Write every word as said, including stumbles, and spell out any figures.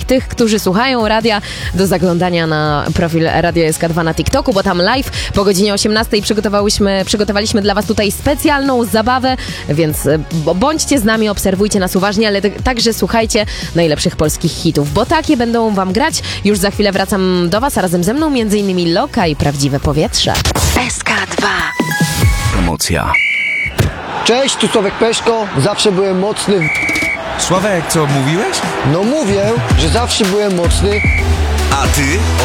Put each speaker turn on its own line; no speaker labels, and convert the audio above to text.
tych, którzy słuchają radia, do zaglądania na profil Radio S K dwa na TikToku, bo tam live po godzinie osiemnastej przygotowałyśmy, przygotowaliśmy dla was tutaj specjalną zabawę, więc bądźcie z nami, obserwujcie nas uważnie, ale także słuchajcie najlepszych polskich hitów, bo takie będą wam grać. Już za chwilę wracam do was, a razem ze mną między innymi Loka i Prawdziwe Powietrze.
S K dwa.
Promocja.
Cześć, tu Sławek Peszko. Zawsze byłem mocny.
Sławek, co mówiłeś?
No mówię, że zawsze byłem mocny.
A ty